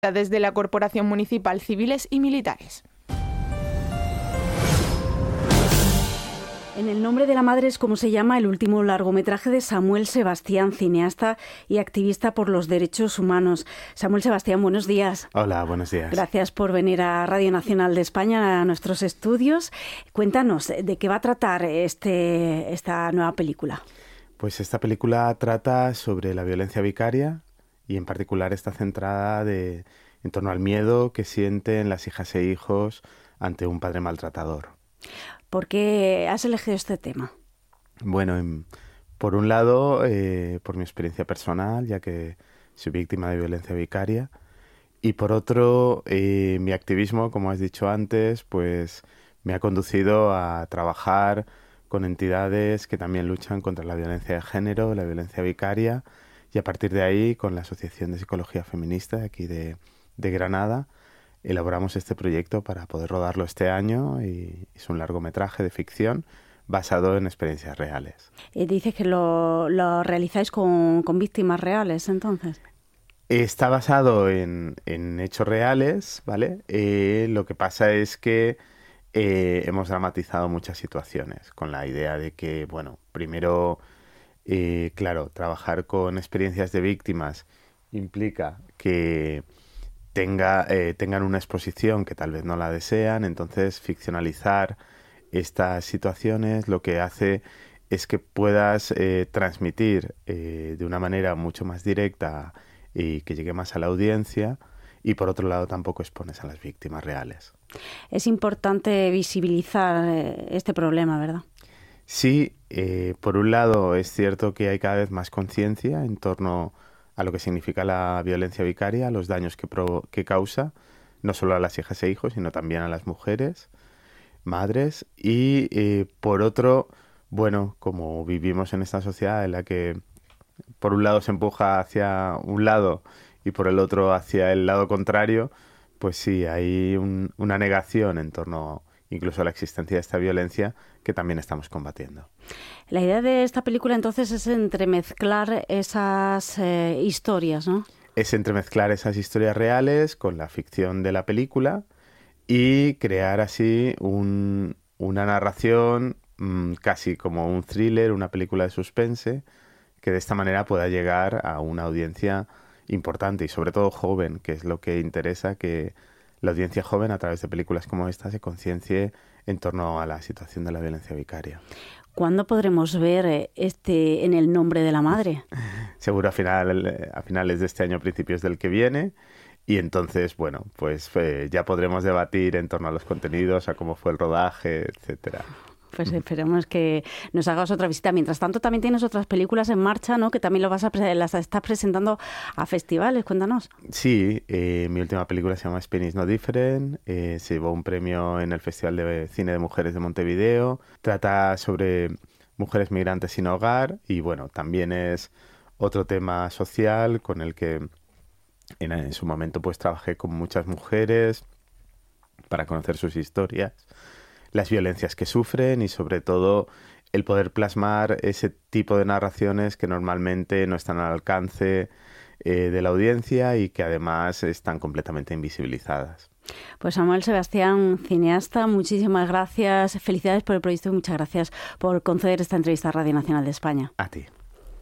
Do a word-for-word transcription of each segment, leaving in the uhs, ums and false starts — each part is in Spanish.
desde la Corporación Municipal, civiles y militares. En el nombre de la madre es como se llama el último largometraje de Samuel Sebastián, cineasta y activista por los derechos humanos. Samuel Sebastián, buenos días. Hola, buenos días. Gracias por venir a Radio Nacional de España, a nuestros estudios. Cuéntanos, ¿de qué va a tratar este, esta nueva película? Pues esta película trata sobre la violencia vicaria y en particular está centrada de, en torno al miedo que sienten las hijas e hijos ante un padre maltratador. ¿Por qué has elegido este tema? Bueno, en, por un lado, eh, por mi experiencia personal, ya que soy víctima de violencia vicaria, y por otro, eh, mi activismo, como has dicho antes, pues me ha conducido a trabajar con entidades que también luchan contra la violencia de género, la violencia vicaria, y a partir de ahí, con la Asociación de Psicología Feminista de aquí de, de Granada, elaboramos este proyecto para poder rodarlo este año y es un largometraje de ficción basado en experiencias reales. Eh, dices que lo, lo realizáis con, con víctimas reales, entonces. Está basado en, en hechos reales, ¿vale? Eh, lo que pasa es que eh, hemos dramatizado muchas situaciones con la idea de que, bueno, primero, eh, claro, trabajar con experiencias de víctimas implica que Tenga, eh, tengan una exposición que tal vez no la desean, entonces ficcionalizar estas situaciones lo que hace es que puedas eh, transmitir eh, de una manera mucho más directa y que llegue más a la audiencia, y por otro lado tampoco expones a las víctimas reales. Es importante visibilizar eh, este problema, ¿verdad? Sí, eh, por un lado es cierto que hay cada vez más conciencia en torno a lo que significa la violencia vicaria, los daños que, pro, que causa, no solo a las hijas e hijos, sino también a las mujeres, madres. Y eh, por otro, bueno, como vivimos en esta sociedad en la que por un lado se empuja hacia un lado y por el otro hacia el lado contrario, pues sí, hay un, una negación en torno incluso a la existencia de esta violencia que también estamos combatiendo. La idea de esta película entonces es entremezclar esas eh, historias, ¿no? Es entremezclar esas historias reales con la ficción de la película y crear así un, una narración mmm, casi como un thriller, una película de suspense, que de esta manera pueda llegar a una audiencia importante y sobre todo joven, que es lo que interesa, que la audiencia joven a través de películas como esta se conciencie en torno a la situación de la violencia vicaria. ¿Cuándo podremos ver este En el nombre de la madre? Seguro a, final, a finales de este año, principios del que viene. Y entonces, bueno, pues eh, ya podremos debatir en torno a los contenidos, a cómo fue el rodaje, etcétera. Pues esperemos que nos hagas otra visita. Mientras tanto, también tienes otras películas en marcha, ¿no? Que también lo vas a las estás presentando a festivales. Cuéntanos. Sí, eh, mi última película se llama Spain is no different. Eh, se llevó un premio en el Festival de Cine de Mujeres de Montevideo. Trata sobre mujeres migrantes sin hogar y, bueno, también es otro tema social con el que en, en su momento pues trabajé con muchas mujeres para conocer sus historias, las violencias que sufren y sobre todo el poder plasmar ese tipo de narraciones que normalmente no están al alcance eh, de la audiencia y que además están completamente invisibilizadas. Pues Samuel Sebastián, cineasta, muchísimas gracias, felicidades por el proyecto y muchas gracias por conceder esta entrevista a Radio Nacional de España. A ti.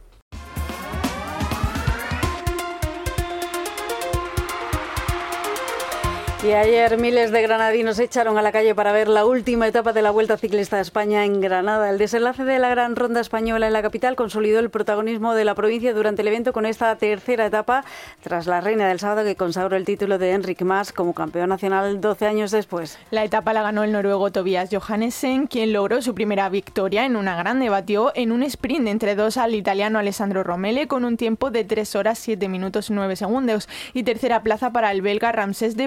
Y ayer miles de granadinos se echaron a la calle para ver la última etapa de la Vuelta Ciclista de España en Granada. El desenlace de la Gran Ronda Española en la capital consolidó el protagonismo de la provincia durante el evento con esta tercera etapa, tras la Reina del Sábado, que consagró el título de Enric Mas como campeón nacional doce años después. La etapa la ganó el noruego Tobias Johannesen, quien logró su primera victoria en una grande. Batió en un sprint entre dos al italiano Alessandro Romele con un tiempo de tres horas siete minutos nueve segundos y tercera plaza para el belga Ramses de Bruyn.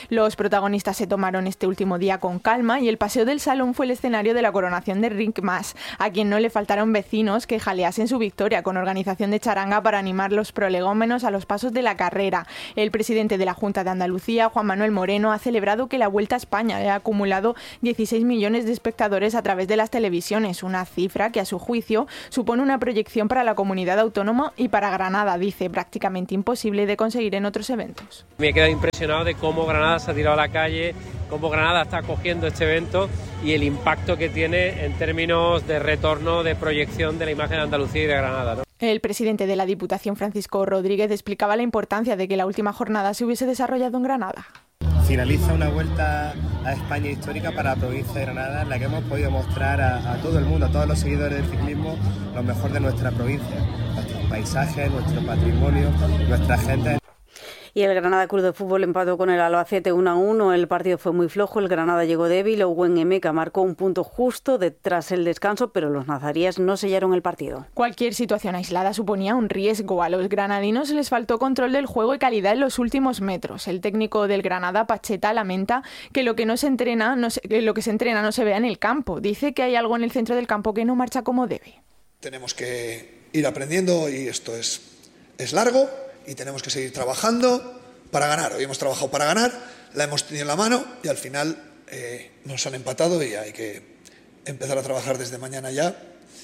Los protagonistas se tomaron este último día con calma y el Paseo del Salón fue el escenario de la coronación de Enric Mas, a quien no le faltaron vecinos que jaleasen su victoria con organización de charanga para animar los prolegómenos a los pasos de la carrera. El presidente de la Junta de Andalucía, Juan Manuel Moreno, ha celebrado que la Vuelta a España ha acumulado dieciséis millones de espectadores a través de las televisiones, una cifra que a su juicio supone una proyección para la comunidad autónoma y para Granada, dice, prácticamente imposible de conseguir en otros eventos. Me he quedado impresionado de cómo Granada se ha tirado a la calle, cómo Granada está acogiendo este evento y el impacto que tiene en términos de retorno, de proyección de la imagen de Andalucía y de Granada, ¿no? El presidente de la Diputación, Francisco Rodríguez, explicaba la importancia de que la última jornada se hubiese desarrollado en Granada. Finaliza una vuelta a España histórica para la provincia de Granada, en la que hemos podido mostrar a, a todo el mundo, a todos los seguidores del ciclismo, lo mejor de nuestra provincia, nuestros paisajes, nuestro patrimonio, nuestra gente. Y el Granada Club de Fútbol empató con el Albacete uno a uno. El partido fue muy flojo, el Granada llegó débil. Owen Emeka marcó un punto justo tras el descanso, pero los nazaríes no sellaron el partido. Cualquier situación aislada suponía un riesgo. A los granadinos les faltó control del juego y calidad en los últimos metros. El técnico del Granada, Pacheta, lamenta que lo que, no se entrena, no se, lo que se entrena no se vea en el campo. Dice que hay algo en el centro del campo que no marcha como debe. Tenemos que ir aprendiendo y esto es, es largo. Y tenemos que seguir trabajando para ganar. Hoy hemos trabajado para ganar, la hemos tenido en la mano y al final eh, nos han empatado y hay que empezar a trabajar desde mañana ya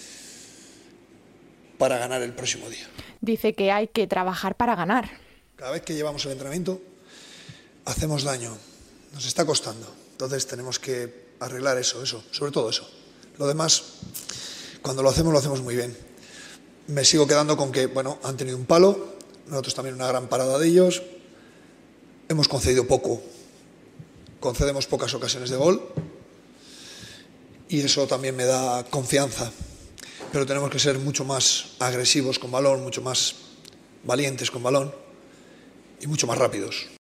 para ganar el próximo día. Dice que hay que trabajar para ganar. Cada vez que llevamos el entrenamiento hacemos daño, nos está costando. Entonces tenemos que arreglar eso, eso, sobre todo eso. Lo demás, cuando lo hacemos, lo hacemos muy bien. Me sigo quedando con que, bueno, han tenido un palo. Nosotros también una gran parada de ellos. Hemos concedido poco. Concedemos pocas ocasiones de gol. Y eso también me da confianza. Pero tenemos que ser mucho más agresivos con balón, mucho más valientes con balón y mucho más rápidos.